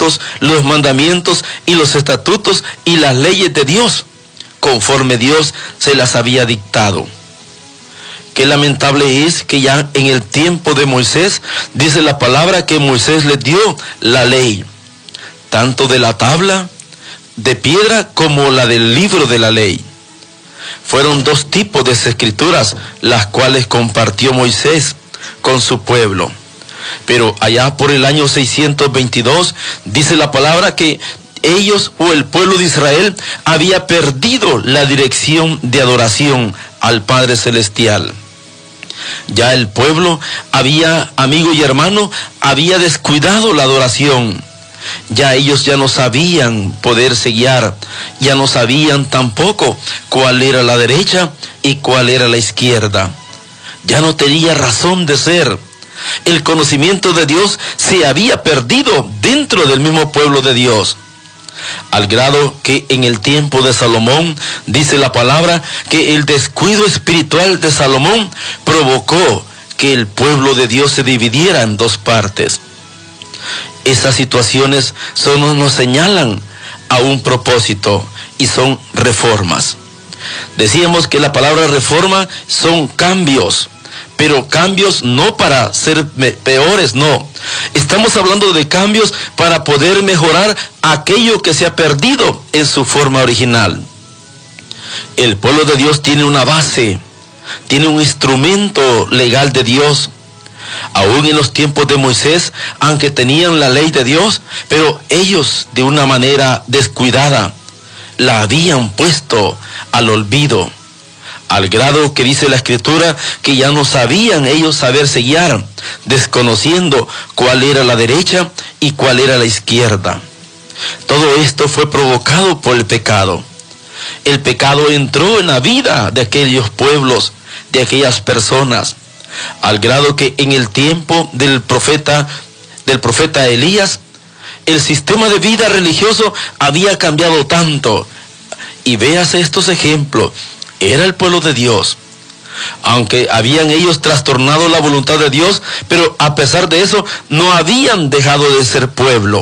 decretos, los mandamientos y los estatutos y las leyes de Dios, conforme Dios se las había dictado. Qué lamentable es que ya en el tiempo de Moisés, dice la palabra que Moisés les dio la ley, tanto de la tabla de piedra como la del libro de la ley. Fueron dos tipos de escrituras, las cuales compartió Moisés con su pueblo. Pero allá por el año 622, dice la palabra que ellos o el pueblo de Israel había perdido la dirección de adoración al Padre Celestial. Ya el pueblo amigo y hermano, había descuidado la adoración. Ya ellos ya no sabían poderse guiar, ya no sabían tampoco cuál era la derecha y cuál era la izquierda. Ya no tenía razón de ser. El conocimiento de Dios se había perdido dentro del mismo pueblo de Dios. Al grado que en el tiempo de Salomón, dice la palabra, que el descuido espiritual de Salomón provocó que el pueblo de Dios se dividiera en dos partes. Esas situaciones solo nos señalan a un propósito y son reformas. Decíamos que la palabra reforma son cambios, pero cambios no para ser peores, no. Estamos hablando de cambios para poder mejorar aquello que se ha perdido en su forma original. El pueblo de Dios tiene una base, tiene un instrumento legal de Dios. Aún en los tiempos de Moisés, aunque tenían la ley de Dios, pero ellos de una manera descuidada la habían puesto al olvido, al grado que dice la Escritura que ya no sabían ellos saberse guiar, desconociendo cuál era la derecha y cuál era la izquierda. Todo esto fue provocado por el pecado. El pecado entró en la vida de aquellos pueblos, de aquellas personas, al grado que en el tiempo del profeta Elías, el sistema de vida religioso había cambiado tanto. Y véase estos ejemplos. Era el pueblo de Dios, aunque habían ellos trastornado la voluntad de Dios, pero a pesar de eso no habían dejado de ser pueblo.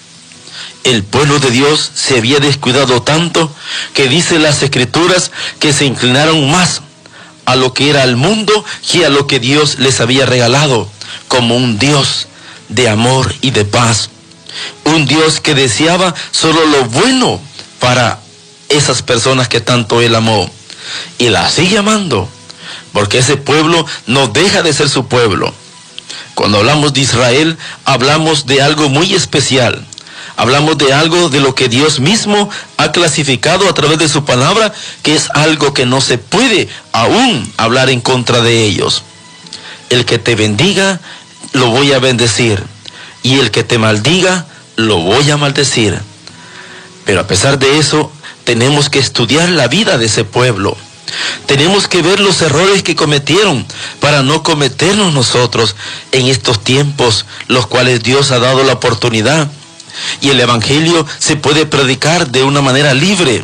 El pueblo de Dios se había descuidado tanto que dice las Escrituras que se inclinaron más a lo que era el mundo que a lo que Dios les había regalado, como un Dios de amor y de paz, un Dios que deseaba solo lo bueno para esas personas que tanto Él amó, y la sigue amando, porque ese pueblo no deja de ser su pueblo. Cuando hablamos de Israel, hablamos de algo muy especial. Hablamos de algo de lo que Dios mismo ha clasificado a través de su palabra, que es algo que no se puede aún hablar en contra de ellos. El que te bendiga, lo voy a bendecir, y el que te maldiga, lo voy a maldecir. Pero a pesar de eso, tenemos que estudiar la vida de ese pueblo. Tenemos que ver los errores que cometieron para no cometerlos nosotros en estos tiempos, los cuales Dios ha dado la oportunidad. Y el Evangelio se puede predicar de una manera libre.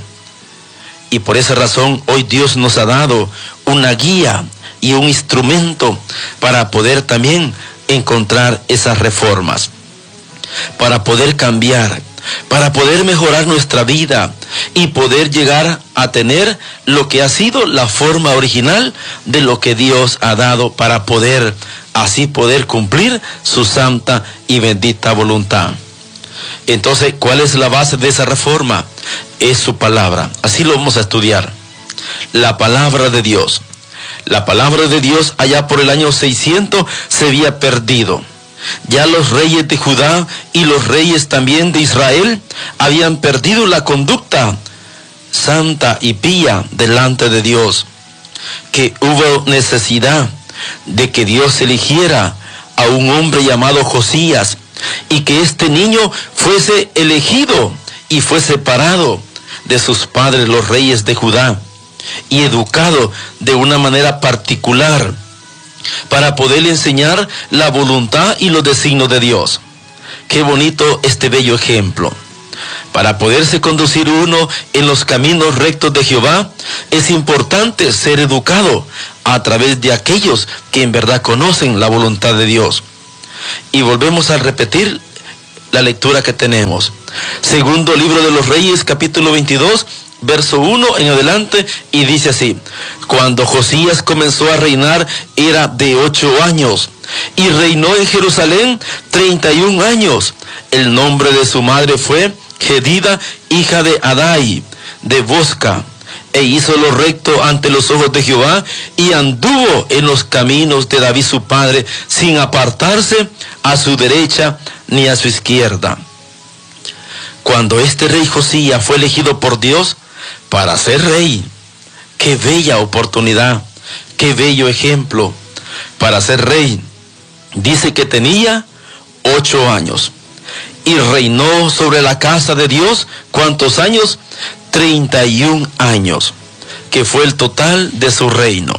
Y por esa razón hoy Dios nos ha dado una guía y un instrumento para poder también encontrar esas reformas, para poder cambiar, para poder mejorar nuestra vida y poder llegar a tener lo que ha sido la forma original de lo que Dios ha dado, para poder así poder cumplir su santa y bendita voluntad. Entonces, ¿cuál es la base de esa reforma? Es su palabra. Así lo vamos a estudiar. La palabra de Dios. La palabra de Dios allá por el año 600 se había perdido. Ya los reyes de Judá y los reyes también de Israel habían perdido la conducta santa y pía delante de Dios. Que hubo necesidad de que Dios eligiera a un hombre llamado Josías, y que este niño fuese elegido y fue separado de sus padres, los reyes de Judá, y educado de una manera particular para poder enseñar la voluntad y los designios de Dios. Qué bonito este bello ejemplo. Para poderse conducir uno en los caminos rectos de Jehová, es importante ser educado a través de aquellos que en verdad conocen la voluntad de Dios. Y volvemos a repetir la lectura que tenemos. Segundo libro de los Reyes, capítulo 22, verso 1 en adelante, y dice así: cuando Josías comenzó a reinar era de 8 años, y reinó en Jerusalén 31 años. El nombre de su madre fue Jedida, hija de Adai, de Bosca. E hizo lo recto ante los ojos de Jehová, y anduvo en los caminos de David su padre, sin apartarse a su derecha ni a su izquierda. Cuando este rey Josías fue elegido por Dios para ser rey, qué bella oportunidad, qué bello ejemplo para ser rey. Dice que tenía 8 años y reinó sobre la casa de Dios. ¿Cuántos años? 31 años, que fue el total de su reino.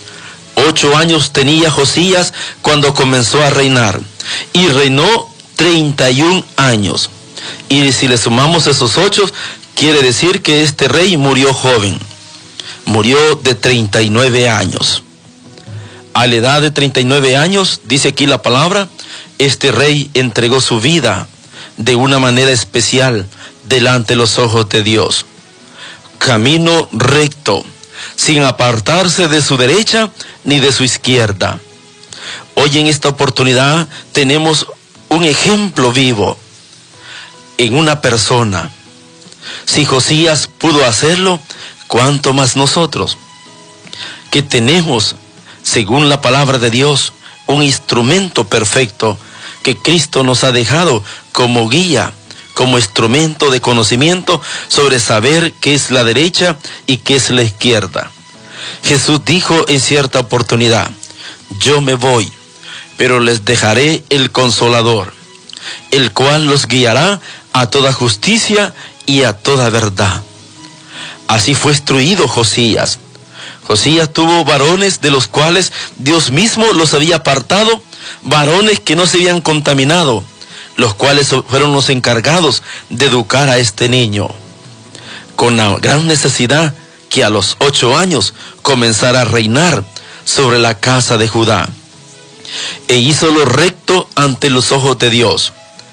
8 años tenía Josías cuando comenzó a reinar, y reinó 31 años. Y si le sumamos esos 8, quiere decir que este rey murió joven. Murió de 39 años. A la edad de 39 años, dice aquí la palabra, este rey entregó su vida de una manera especial delante de los ojos de Dios. Camino recto, sin apartarse de su derecha ni de su izquierda. Hoy en esta oportunidad tenemos un ejemplo vivo en una persona. Si Josías pudo hacerlo, ¿cuánto más nosotros? Que tenemos, según la palabra de Dios, un instrumento perfecto que Cristo nos ha dejado como guía, como instrumento de conocimiento sobre saber qué es la derecha y qué es la izquierda. Jesús dijo en cierta oportunidad: yo me voy, pero les dejaré el Consolador, el cual los guiará a toda justicia y a toda verdad. Así fue instruido Josías. Josías tuvo varones de los cuales Dios mismo los había apartado, varones que no se habían contaminado, los cuales fueron los encargados de educar a este niño, con la gran necesidad que a los 8 años comenzara a reinar sobre la casa de Judá. E hizo lo recto ante los ojos de Dios,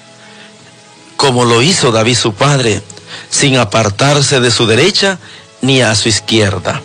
como lo hizo David su padre, sin apartarse de su derecha ni a su izquierda.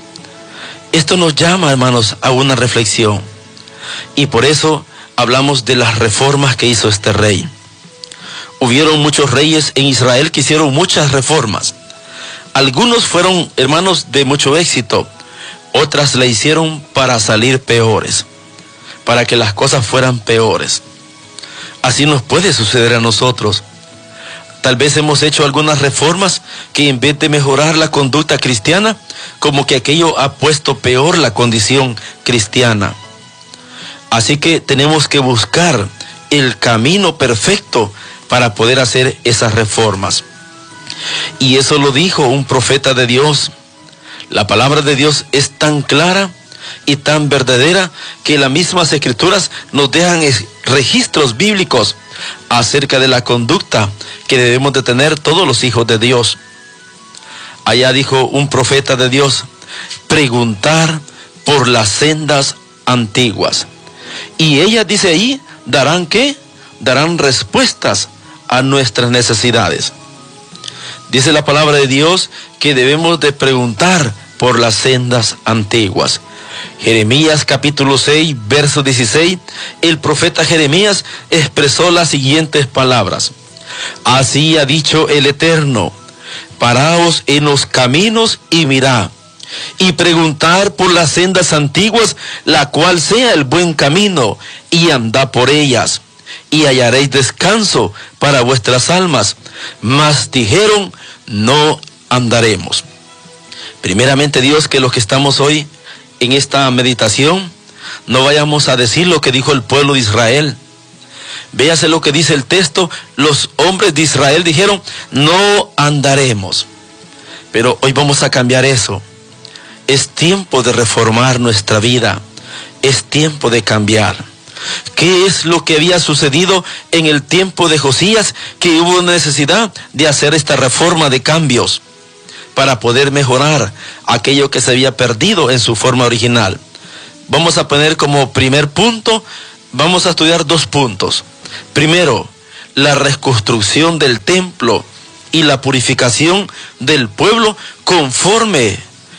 Esto nos llama, hermanos, a una reflexión, y por eso hablamos de las reformas que hizo este rey. Hubieron muchos reyes en Israel que hicieron muchas reformas. Algunos fueron, hermanos, de mucho éxito. Otras le hicieron para salir peores, para que las cosas fueran peores. Así nos puede suceder a nosotros. Tal vez hemos hecho algunas reformas que en vez de mejorar la conducta cristiana, como que aquello ha puesto peor la condición cristiana. Así que tenemos que buscar el camino perfecto para poder hacer esas reformas. Y eso lo dijo un profeta de Dios. La palabra de Dios es tan clara y tan verdadera que las mismas escrituras nos dejan registros bíblicos acerca de la conducta que debemos de tener todos los hijos de Dios. Allá dijo un profeta de Dios: preguntar por las sendas antiguas. Y ellas, dice ahí, ¿darán qué? Darán respuestas a nuestras necesidades. Dice la palabra de Dios que debemos de preguntar por las sendas antiguas. Jeremías capítulo 6, verso 16, el profeta Jeremías expresó las siguientes palabras: así ha dicho el Eterno, paraos en los caminos y mirad, y preguntar por las sendas antiguas, la cual sea el buen camino, y andad por ellas, y hallaréis descanso para vuestras almas. Mas dijeron: no andaremos. Primeramente, Dios, que los que estamos hoy en esta meditación no vayamos a decir lo que dijo el pueblo de Israel. Véase lo que dice el texto: los hombres de Israel dijeron: no andaremos. Pero hoy vamos a cambiar eso. Es tiempo de reformar nuestra vida. Es tiempo de cambiar. ¿Qué es lo que había sucedido en el tiempo de Josías? Que hubo necesidad de hacer esta reforma de cambios para poder mejorar aquello que se había perdido en su forma original. Vamos a poner como primer punto, vamos a estudiar 2 puntos. Primero, la reconstrucción del templo y la purificación del pueblo conforme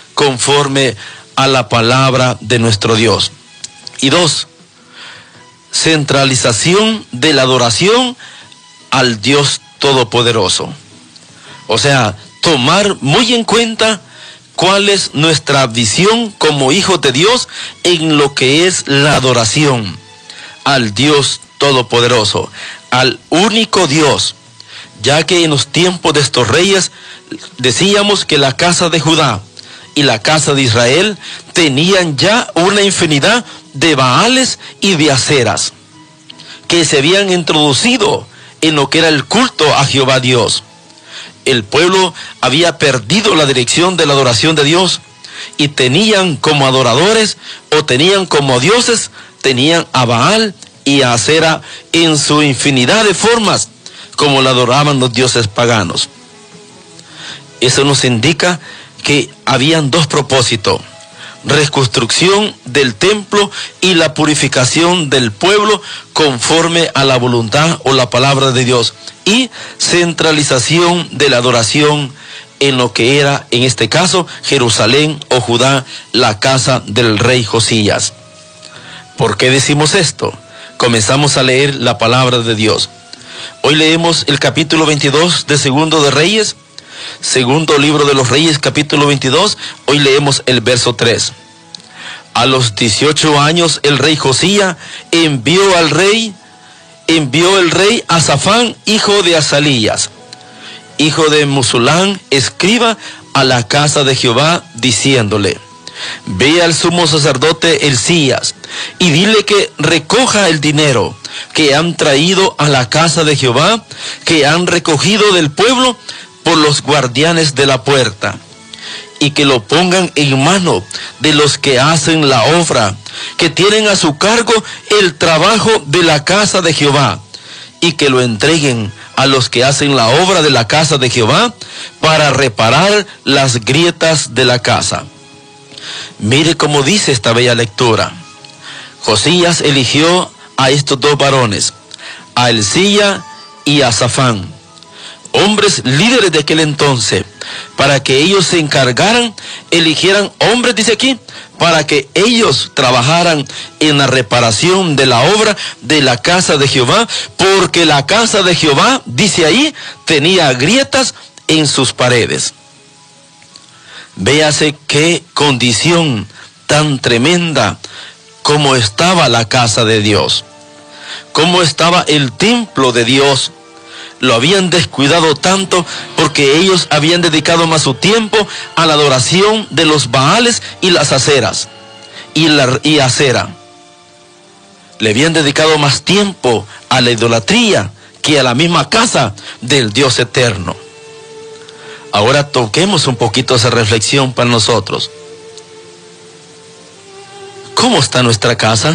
a la palabra de nuestro Dios. Y 2, centralización de la adoración al Dios Todopoderoso. O sea, tomar muy en cuenta cuál es nuestra visión como hijos de Dios en lo que es la adoración al Dios Todopoderoso, al único Dios, ya que en los tiempos de estos reyes decíamos que la casa de Judá y la casa de Israel tenían ya una infinidad de Baales y de Aseras que se habían introducido en lo que era el culto a Jehová Dios. El pueblo había perdido la dirección de la adoración de Dios y tenían como adoradores o tenían como dioses, tenían a Baal y a Asera en su infinidad de formas, como la adoraban los dioses paganos. Eso nos indica que habían 2 propósitos: reconstrucción del templo y la purificación del pueblo conforme a la voluntad o la palabra de Dios, y centralización de la adoración en lo que era, en este caso, Jerusalén o Judá, la casa del rey Josías. ¿Por qué decimos esto? Comenzamos a leer la palabra de Dios. Hoy leemos el capítulo 22 de Segundo de Reyes, segundo libro de los Reyes, capítulo 22. Hoy leemos el verso 3. A los 18 años el rey Josías envió el rey a Safán, hijo de Azalías, hijo de Musulán, escriba, a la casa de Jehová, diciéndole: ve al sumo sacerdote Hilcías y dile que recoja el dinero que han traído a la casa de Jehová, que han recogido del pueblo por los guardianes de la puerta, y que lo pongan en mano de los que hacen la obra, que tienen a su cargo el trabajo de la casa de Jehová, y que lo entreguen a los que hacen la obra de la casa de Jehová para reparar las grietas de la casa. Mire cómo dice esta bella lectura. Josías eligió a estos 2 varones, a Hilcías y a Safán, hombres líderes de aquel entonces, para que ellos se encargaran, eligieran hombres, dice aquí, para que ellos trabajaran en la reparación de la obra de la casa de Jehová, porque la casa de Jehová, dice ahí, tenía grietas en sus paredes. Véase qué condición tan tremenda como estaba la casa de Dios, cómo estaba el templo de Dios. Lo habían descuidado tanto porque ellos habían dedicado más su tiempo a la adoración de los Baales y las Aseras y Asera. Le habían dedicado más tiempo a la idolatría que a la misma casa del Dios eterno. Ahora toquemos un poquito esa reflexión para nosotros. ¿Cómo está nuestra casa?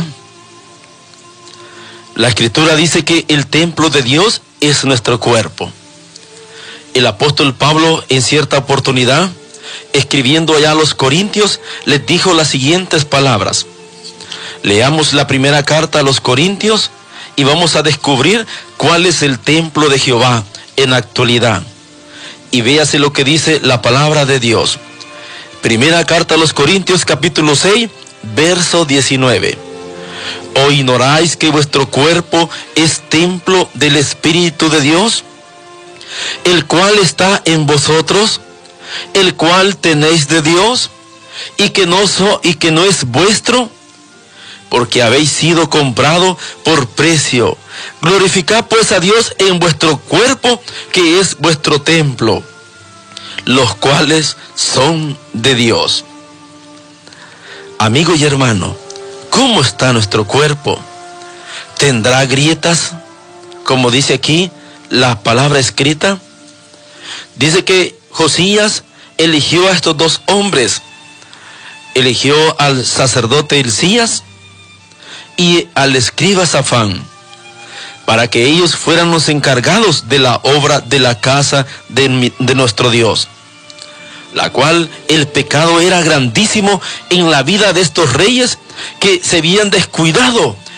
La Escritura dice que el templo de Dios es nuestro cuerpo. El apóstol Pablo, en cierta oportunidad, escribiendo allá a los Corintios, les dijo las siguientes palabras. Leamos la primera carta a los Corintios y vamos a descubrir cuál es el templo de Jehová en la actualidad. Y véase lo que dice la palabra de Dios. Primera carta a los Corintios, capítulo 6, verso 19. ¿O ignoráis que vuestro cuerpo es templo del Espíritu de Dios, el cual está en vosotros, el cual tenéis de Dios, y que no es vuestro? Porque habéis sido comprado por precio. Glorificad pues a Dios en vuestro cuerpo, que es vuestro templo, los cuales son de Dios. Amigo y hermano, ¿cómo está nuestro cuerpo? ¿Tendrá grietas, como dice aquí la palabra escrita? Dice que Josías eligió a estos 2 hombres. Eligió al sacerdote Hilcías y al escriba Safán, para que ellos fueran los encargados de la obra de la casa de nuestro Dios, la cual el pecado era grandísimo en la vida de estos reyes que se habían descuidado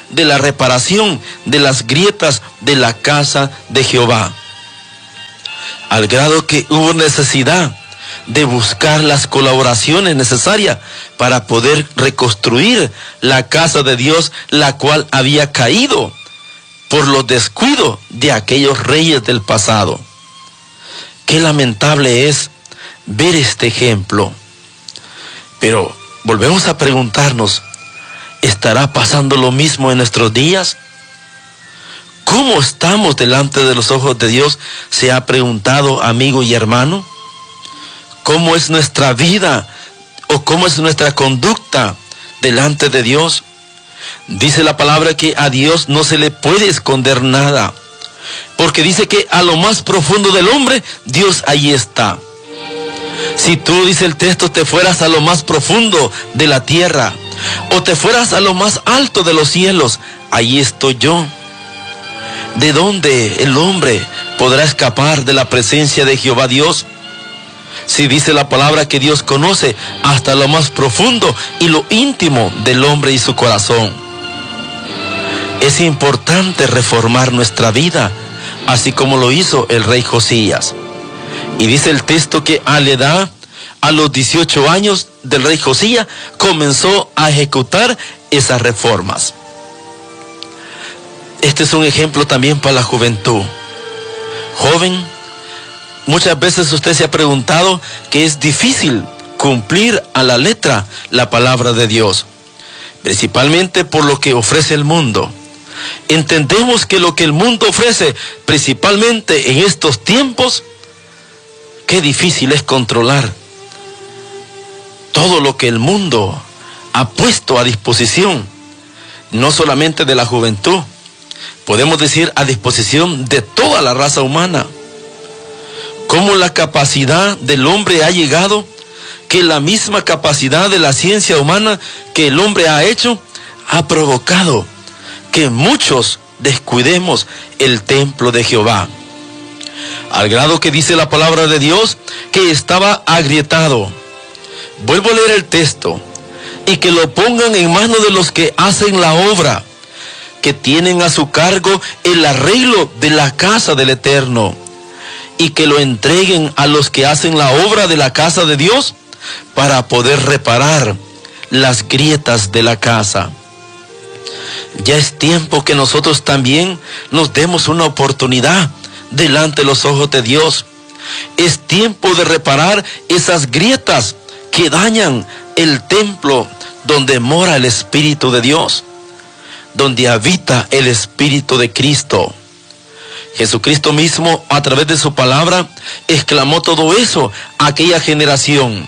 de la reparación de las grietas de la casa de Jehová. Al grado que hubo necesidad de buscar las colaboraciones necesarias para poder reconstruir la casa de Dios, la cual había caído por los descuidos de aquellos reyes del pasado. Qué lamentable es ver este ejemplo. Pero volvemos a preguntarnos, ¿estará pasando lo mismo en nuestros días? ¿Cómo estamos delante de los ojos de Dios? ¿Se ha preguntado, amigo y hermano? ¿Cómo es nuestra vida o cómo es nuestra conducta delante de Dios? Dice la palabra que a Dios no se le puede esconder nada, porque dice que a lo más profundo del hombre, Dios ahí está. Si tú, dice el texto, te fueras a lo más profundo de la tierra, o te fueras a lo más alto de los cielos, ahí estoy yo. ¿De dónde el hombre podrá escapar de la presencia de Jehová Dios? Si dice la palabra que Dios conoce hasta lo más profundo y lo íntimo del hombre y su corazón. Es importante reformar nuestra vida, así como lo hizo el rey Josías. Y dice el texto que a la edad, a los 18 años del rey Josías, comenzó a ejecutar esas reformas. Este es un ejemplo también para la juventud. Joven, muchas veces usted se ha preguntado que es difícil cumplir a la letra la palabra de Dios, principalmente por lo que ofrece el mundo. Entendemos que lo que el mundo ofrece, principalmente en estos tiempos, qué difícil es controlar todo lo que el mundo ha puesto a disposición, no solamente de la juventud, podemos decir a disposición de toda la raza humana. Cómo la capacidad del hombre ha llegado, que la misma capacidad de la ciencia humana que el hombre ha hecho, ha provocado que muchos descuidemos el templo de Jehová. Al grado que dice la palabra de Dios que estaba agrietado. Vuelvo a leer el texto. Y que lo pongan en manos de los que hacen la obra, que tienen a su cargo el arreglo de la casa del Eterno, y que lo entreguen a los que hacen la obra de la casa de Dios para poder reparar las grietas de la casa. Ya es tiempo que nosotros también nos demos una oportunidad delante de los ojos de Dios. Es tiempo de reparar esas grietas que dañan el templo donde mora el Espíritu de Dios, donde habita el Espíritu de Cristo. Jesucristo mismo, a través de su palabra, exclamó todo eso a aquella generación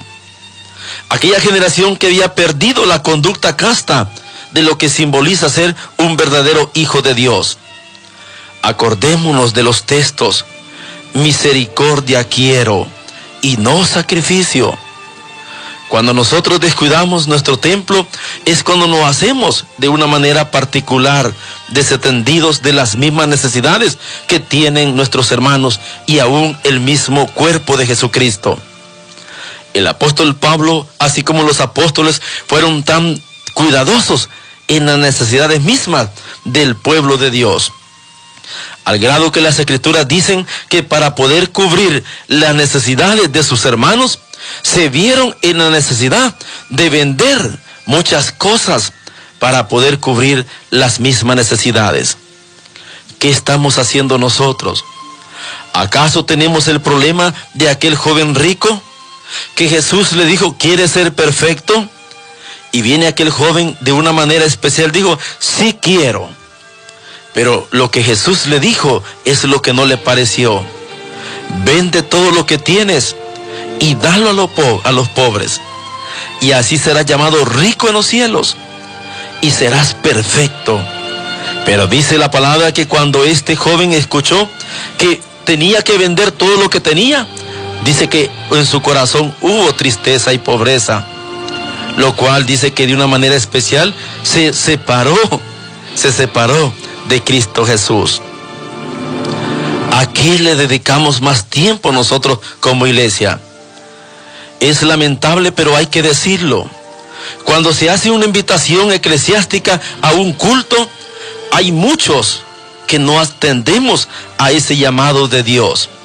que había perdido la conducta casta de lo que simboliza ser un verdadero hijo de Dios. Acordémonos de los textos: misericordia quiero y no sacrificio. Cuando nosotros descuidamos nuestro templo, es cuando nos hacemos de una manera particular desatendidos de las mismas necesidades que tienen nuestros hermanos y aún el mismo cuerpo de Jesucristo. El apóstol Pablo, así como los apóstoles, fueron tan cuidadosos en las necesidades mismas del pueblo de Dios, al grado que las Escrituras dicen que para poder cubrir las necesidades de sus hermanos, se vieron en la necesidad de vender muchas cosas para poder cubrir las mismas necesidades. ¿Qué estamos haciendo nosotros? ¿Acaso tenemos el problema de aquel joven rico que Jesús le dijo, ¿quieres ser perfecto? Y viene aquel joven de una manera especial, dijo, sí quiero. Pero lo que Jesús le dijo es lo que no le pareció. Vende todo lo que tienes y dalo a los pobres, y así serás llamado rico en los cielos, y serás perfecto. Pero dice la palabra que cuando este joven escuchó que tenía que vender todo lo que tenía, dice que en su corazón hubo tristeza y pobreza, lo cual dice que de una manera especial se separó de Cristo Jesús. ¿A qué le dedicamos más tiempo nosotros como iglesia? Es lamentable, pero hay que decirlo. Cuando se hace una invitación eclesiástica a un culto, hay muchos que no atendemos a ese llamado de Dios.